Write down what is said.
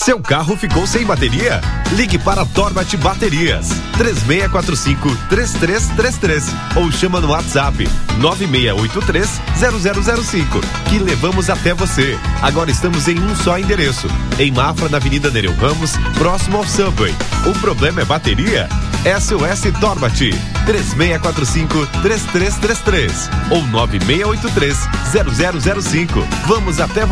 Seu carro ficou sem bateria? Ligue para Torbat Baterias 3645-3333 ou chama no WhatsApp 9683-0005 que levamos até você. Agora estamos em um só endereço, em Mafra, na Avenida Nereu Ramos, próximo ao Subway. O problema é bateria? SOS Torbat 3645-3333 ou 9683-0005. Vamos até você.